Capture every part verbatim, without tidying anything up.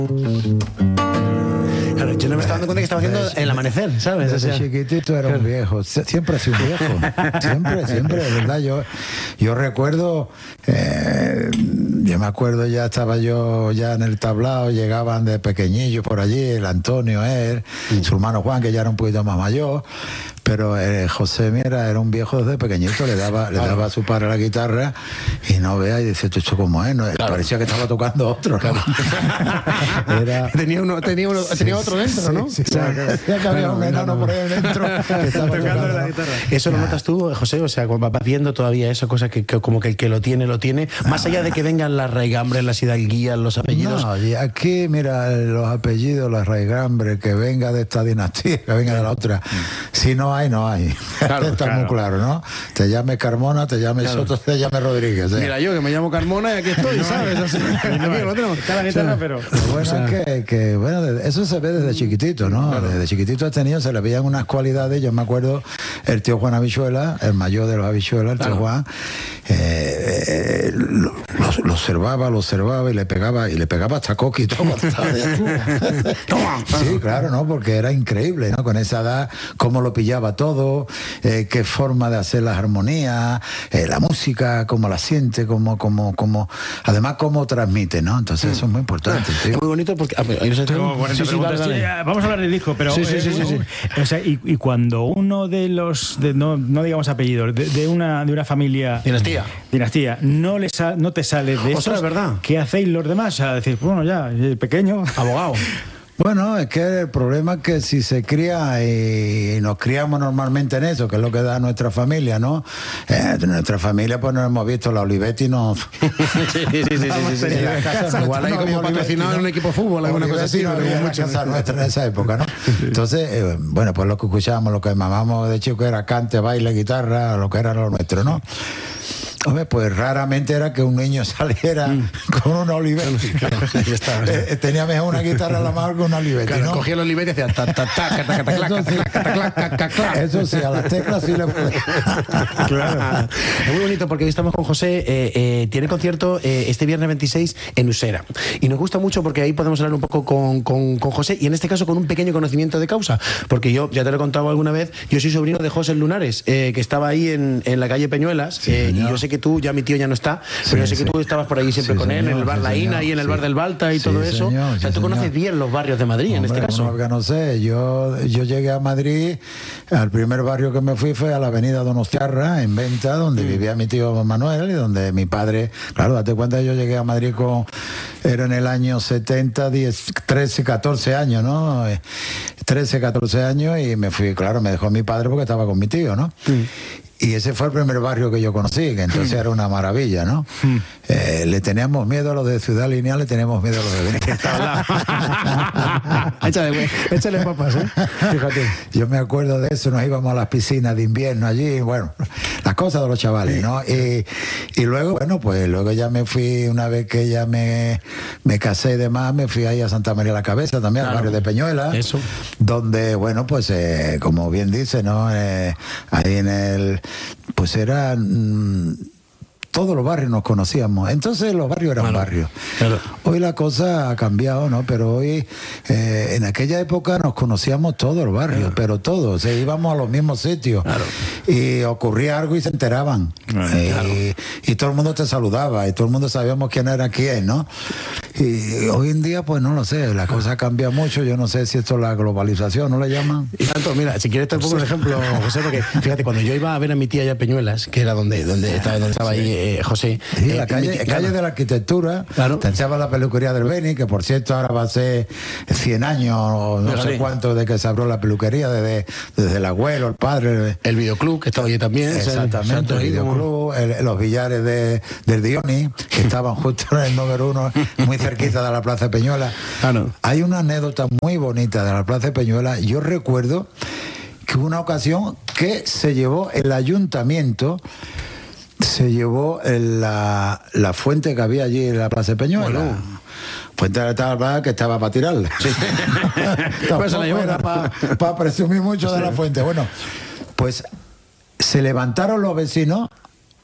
Claro, yo no me estaba dando cuenta que estaba haciendo el amanecer, ¿sabes? Desde O sea, chiquitito era un viejo, siempre ha sido un viejo, siempre, siempre, de verdad. Yo, yo recuerdo, eh, yo me acuerdo, ya estaba yo ya en el tablao, llegaban de pequeñillos por allí, el Antonio, él, mm. su hermano Juan, que ya era un poquito más mayor. Pero eh, José Miera era un viejo desde pequeñito, le daba, claro. le daba a su padre la guitarra y no vea y dice, ¿esto cómo es? No, claro. Parecía que estaba tocando otro, claro. Era... tenía, uno, tenía, uno, sí, tenía otro dentro, sí, ¿no? Sí, sí, o sea, que, que había bueno, un enano por ahí dentro que estaba tocando la guitarra. ¿Eso lo notas tú, José? O sea, cuando vas viendo todavía eso, cosas que, que como que el que lo tiene, lo tiene, más allá de que vengan las raigambres, las hidalguías, los apellidos. No, y aquí, mira, los apellidos, las raigambres, que venga de esta dinastía, que venga de la otra. Si no hay, no hay. Claro, está claro. muy claro, ¿no? Te llame Carmona, te llame claro. Soto, te llame Rodríguez. ¿eh? Mira, yo que me llamo Carmona y aquí estoy, no, ¿sabes? O sea, aquí no tenemos cada guitarra, pero... Bueno, o sea, es que, que, bueno, eso se ve desde chiquitito, ¿no? Claro. Desde chiquitito este niño se le veían unas cualidades. Yo me acuerdo, el tío Juan Habichuela, el mayor de los Habichuelas, el tío claro. Juan, eh, eh, lo, lo, lo observaba, lo observaba y le pegaba, y le pegaba hasta coqui y todo. Sí, claro, ¿no? Porque era increíble, ¿no? Con esa edad, cómo lo pillaba todo, eh, qué forma de hacer las armonías, eh, la música, cómo la siente, cómo, cómo, cómo, además cómo transmite, ¿no? Entonces eso es muy importante. Es muy bonito porque... Ah, pero, no Tengo cuarenta sí, preguntas. Sí, dale, dale. Vamos a hablar del disco, pero... Sí, sí, sí. sí, sí. O sea, y, y cuando uno de los... De, no, no digamos apellidos, de, de, una, de una familia... Dinastía. Dinastía. No, le sa, no te sale de eso. Es verdad. ¿Qué hacéis los demás? O sea, decir, bueno, ya, pequeño... Abogado. Bueno, es que el problema es que si se cría y nos criamos normalmente en eso, que es lo que da nuestra familia, ¿no? Eh, nuestra familia, pues nos hemos visto la Olivetti, no... sí, sí, sí, sí, sí, sí, sí. Igual hay como patrocinado en un equipo de fútbol, alguna cosa así. No, no, mucho casa nuestra en esa época, ¿no? Entonces, eh, bueno, pues lo que escuchábamos, lo que mamamos de chico era cante, baile, guitarra, lo que era lo nuestro, ¿no? Hombre, pues raramente era que un niño saliera mm. con una Olivetti. Claro, eh, tenía mejor una guitarra a la mano que una Olivetti, claro, ¿no? Cogía la Olivetti y hacía ta ta ta ta ta ta ta. Eso sí, a las teclas sí le puede. Claro. Es muy bonito porque hoy estamos con José. Eh, eh, tiene concierto eh, este viernes veintiséis en Usera. Y nos gusta mucho porque ahí podemos hablar un poco con, con, con José y en este caso con un pequeño conocimiento de causa. Porque yo, ya te lo he contado alguna vez, yo soy sobrino de José Lunares, eh, que estaba ahí en, en la calle Peñuelas. Sí, eh, y yo sé que tú, ya mi tío ya no está, sí, pero yo sé sí. que tú estabas por ahí siempre sí, con él, señor, en el bar sí, La Ina y en el sí. bar del Balta y sí, todo eso. Señor, o sea, sí, tú conoces señor. bien los barrios de Madrid. Hombre, en este caso. Que no sé, yo, yo llegué a Madrid, al primer barrio que me fui fue a la avenida Donostiarra, en Venta, donde mm. vivía mi tío Manuel y donde mi padre, claro, date cuenta, yo llegué a Madrid con, era en el año setenta, diez, trece, catorce años, ¿no? trece, catorce años y me fui, claro, me dejó mi padre porque estaba con mi tío, ¿no? Mm. Y ese fue el primer barrio que yo conocí, que entonces era una maravilla, ¿no? Eh, le teníamos miedo a los de Ciudad Lineal, le teníamos miedo a los de Venta. Échale, échale papas, ¿eh? Fíjate. Yo me acuerdo de eso, nos íbamos a las piscinas de invierno allí, bueno, las cosas de los chavales, ¿no? Y, y luego, bueno, pues luego ya me fui, una vez que ya me, me casé y demás, me fui ahí a Santa María la Cabeza también, claro. al barrio de Peñuelas. Eso. Donde, bueno, pues eh, como bien dice, ¿no? Eh, ahí en el... Pues era... Mmm, todos los barrios nos conocíamos. Entonces los barrios eran bueno, barrios. Claro. Hoy la cosa ha cambiado, ¿no? Pero hoy, eh, en aquella época nos conocíamos todos los barrios, claro. pero todos. O sea, íbamos a los mismos sitios. Claro. Y ocurría algo y se enteraban. Claro. Eh, claro. y, y todo el mundo te saludaba y todo el mundo sabíamos quién era quién, ¿no? Y hoy en día, pues no lo sé, la cosa cambia mucho. Yo no sé si esto es la globalización, ¿no le llaman? Y tanto, mira, si quieres te pongo un ejemplo, José, porque fíjate, cuando yo iba a ver a mi tía allá Peñuelas, que era donde, donde estaba, donde estaba sí. ahí eh, José. Sí, eh, la calle, mi, calle claro. de la arquitectura, claro. te echaba la peluquería del Beni, que por cierto ahora va a ser cien años, o no Pero sé sí. cuánto, de que se abrió la peluquería, desde, desde el abuelo, el padre. El videoclub, que estaba allí también. Exactamente, el, el videoclub, el, los billares de, del Dioni, que estaban justo en el número uno, muy cerquita de la Plaza de Peñuelas. Ah, no. Hay una anécdota muy bonita de la Plaza de Peñuelas. Yo recuerdo que hubo una ocasión que se llevó el ayuntamiento, se llevó la, la fuente que había allí en la Plaza de Peñuelas. Bueno. Fuente de la que estaba para tirarla. Sí. pues la era para pa presumir mucho sí. de la fuente. Bueno, pues se levantaron los vecinos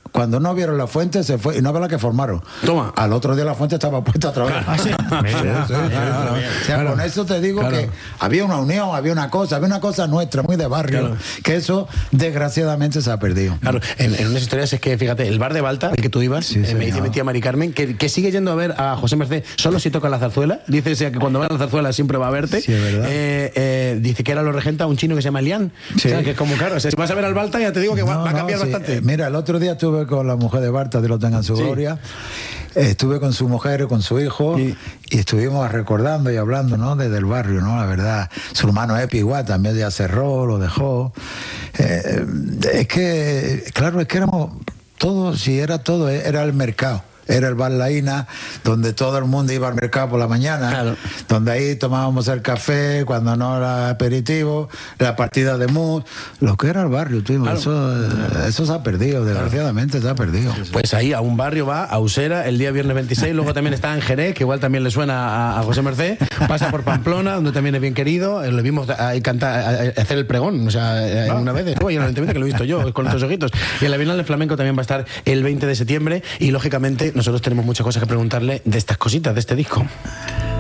cuando no vieron la fuente, se fue, y no ve la que formaron. Toma. Al otro día la fuente estaba puesta otra vez. ¿Ah, sí? Sí, sí, sí, claro. O sea, Claro. con eso te digo Claro. que había una unión, había una cosa, había una cosa nuestra, muy de barrio, Claro. que eso desgraciadamente se ha perdido. Claro, en, en unas historias es que, fíjate, el bar de Balta, el que tú ibas, Sí, eh, me dice señor. mi tía Mari Carmen, que, que sigue yendo a ver a José Merced solo si toca la zarzuela. Dice o sea, que cuando va a la zarzuela siempre va a verte. Sí, es verdad. Eh, eh, dice que era lo regenta un chino que se llama Lian. Sí. O sea, que es como, claro, o sea, si vas a ver al Balta, ya te digo que va, No, va a no, cambiar sí. bastante. Eh, Mira, el otro día estuve con la mujer de Barta, de lo tengan su Sí. gloria. Eh, Estuve con su mujer, con su hijo, Sí. y estuvimos recordando y hablando, ¿no? Desde el barrio, ¿no? La verdad. Su hermano Epi igual también ya cerró, lo dejó. Eh, es que, claro, es que éramos todos, si era todo, era el mercado. Era el Bar Laína, donde todo el mundo iba al mercado por la mañana, Claro. donde ahí tomábamos el café, cuando no era aperitivo, la partida de mus, lo que era el barrio, tío, Claro. eso, eso se ha perdido, desgraciadamente se ha perdido. Pues ahí a un barrio va, a Usera, el día viernes veintiséis, luego también está en Jerez, que igual también le suena a, a José Merced, pasa por Pamplona, donde también es bien querido, eh, le vimos ahí cantar, a- a- hacer el pregón, o sea, eh, una vez, estuvo ahí en el ayuntamiento, que lo he visto yo, con estos ojitos, y en la Bienal de Flamenco también va a estar el veinte de septiembre, y lógicamente nosotros tenemos muchas cosas que preguntarle de estas cositas, de este disco.